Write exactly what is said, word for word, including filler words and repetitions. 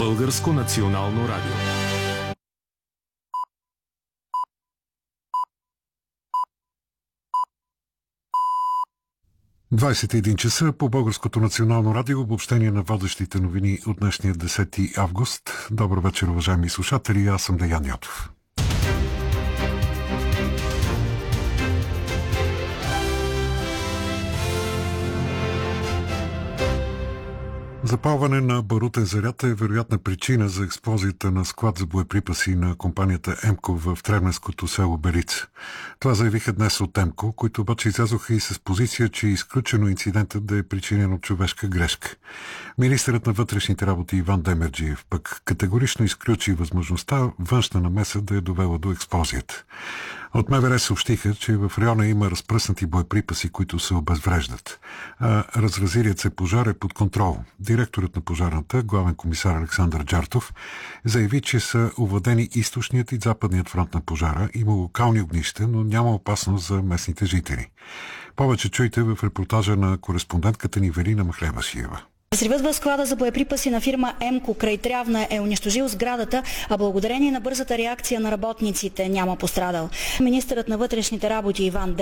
Българско национално радио. двадесет и един часа по Българското национално радио, обобщение на водещите новини от днешния десети август. Добър вечер, уважаеми слушатели, аз съм Деян Ятов. Запалване на барутен заряд е вероятна причина за експлозията на склад за боеприпаси на компанията Емко в тревненското село Белица. Това заявиха днес от Емко, които обаче излязоха и с позиция, че е изключено инцидентът да е причинен от човешка грешка. Министърът на вътрешните работи Иван Демерджиев пък категорично изключи възможността външна намеса да е довела до експлозията. От МВР съобщиха, че в района има разпръснати боеприпаси, които се обезвреждат. А разразилият се пожар е под контрол. Директорът на пожарната, главен комисар Александър Джартов, заяви, че са овладени източният и западният фронт на пожара. Има локални огнища, но няма опасност за местните жители. Повече чуйте в репортажа на кореспондентката ни Велина Махлебашиева. Взривът в склада за боеприпаси на фирма Емко край Трявна е унищожил сградата, а благодарение на бързата реакция на работниците няма пострадал. Министърът на вътрешните работи Иван